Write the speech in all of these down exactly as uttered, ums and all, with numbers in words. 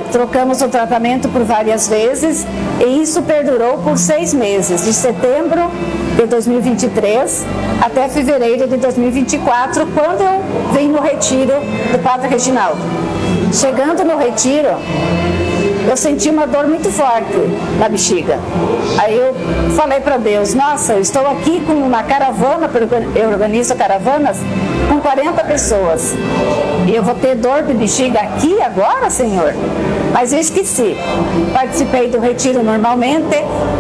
trocamos o tratamento por várias vezes e isso perdurou por seis meses, de setembro de dois mil e vinte e três até fevereiro de dois mil e vinte e quatro, quando eu vim no retiro do Padre Reginaldo. Chegando no retiro, eu senti uma dor muito forte na bexiga. Aí eu falei para Deus, nossa, eu estou aqui com uma caravana, porque eu organizo caravanas, com quarenta pessoas. E eu vou ter dor de bexiga aqui agora, Senhor? Mas eu esqueci. Participei do retiro normalmente.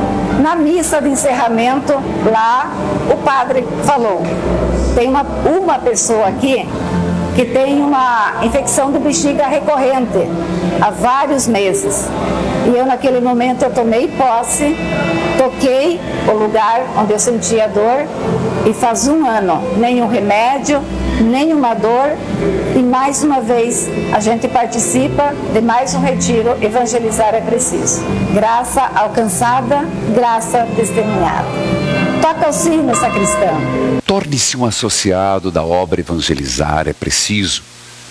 Na missa de encerramento, lá, o padre falou, tem uma, uma pessoa aqui que tem uma infecção de bexiga recorrente há vários meses. E eu naquele momento eu tomei posse, toquei o lugar onde eu sentia dor e faz um ano, nenhum remédio, nenhuma dor e mais uma vez a gente participa de mais um retiro. Evangelizar é preciso. Graça alcançada, graça testemunhada. Toca o sino, sacristão. Torne-se um associado da obra Evangelizar é Preciso.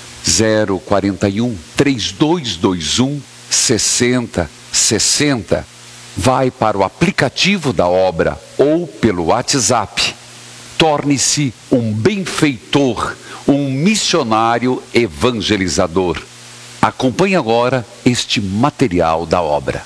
zero quarenta e um, três dois dois um, sessenta sessenta. Vai para o aplicativo da obra ou pelo WhatsApp. Torne-se um benfeitor, um missionário evangelizador. Acompanhe agora este material da obra.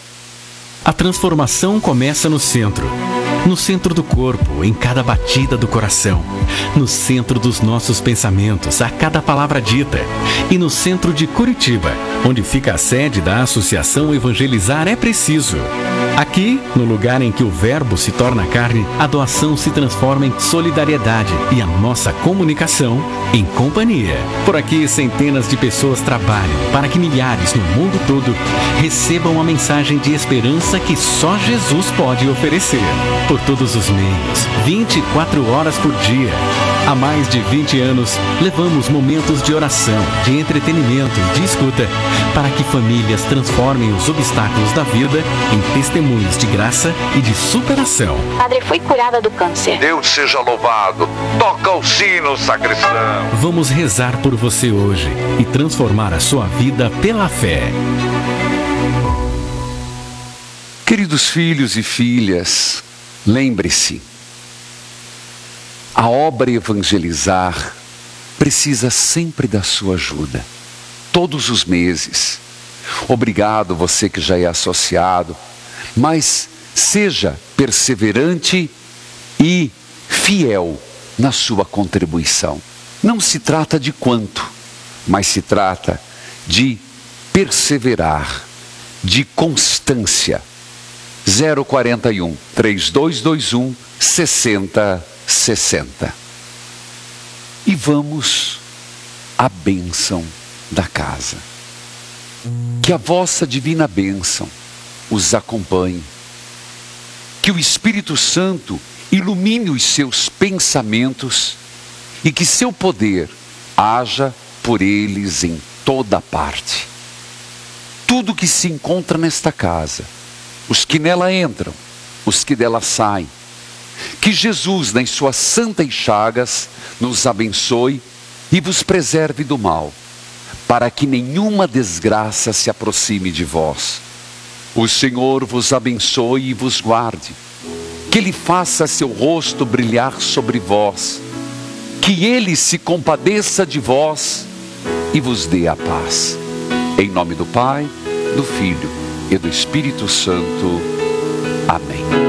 A transformação começa no centro. No centro do corpo, em cada batida do coração. No centro dos nossos pensamentos, a cada palavra dita. E no centro de Curitiba, onde fica a sede da Associação Evangelizar é Preciso. Aqui, no lugar em que o verbo se torna carne, a doação se transforma em solidariedade e a nossa comunicação em companhia. Por aqui, centenas de pessoas trabalham para que milhares no mundo todo recebam a mensagem de esperança que só Jesus pode oferecer. Por todos os meios, vinte e quatro horas por dia. Há mais de vinte anos, levamos momentos de oração, de entretenimento e de escuta para que famílias transformem os obstáculos da vida em testemunhos de graça e de superação. Padre, fui curada do câncer. Deus seja louvado. Toca o sino, sacristão. Vamos rezar por você hoje e transformar a sua vida pela fé. Queridos filhos e filhas, lembre-se, a obra Evangelizar precisa sempre da sua ajuda, todos os meses. Obrigado você que já é associado, mas seja perseverante e fiel na sua contribuição. Não se trata de quanto, mas se trata de perseverar, de constância. zero quarenta e um, três dois dois um, sessenta sessenta. E vamos à bênção da casa. Que a vossa divina bênção os acompanhe. Que o Espírito Santo ilumine os seus pensamentos e que seu poder haja por eles em toda parte. Tudo que se encontra nesta casa, os que nela entram, os que dela saem, que Jesus, nas suas santas chagas, nos abençoe e vos preserve do mal, para que nenhuma desgraça se aproxime de vós. O Senhor vos abençoe e vos guarde, que Ele faça seu rosto brilhar sobre vós, que Ele se compadeça de vós e vos dê a paz. Em nome do Pai, do Filho e do Espírito Santo. Amém.